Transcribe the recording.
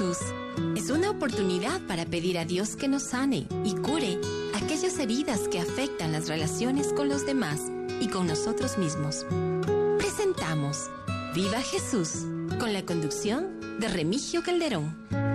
Jesús es una oportunidad para pedir a Dios que nos sane y cure aquellas heridas que afectan las relaciones con los demás y con nosotros mismos. Presentamos Viva Jesús, con la conducción de Remigio Calderón.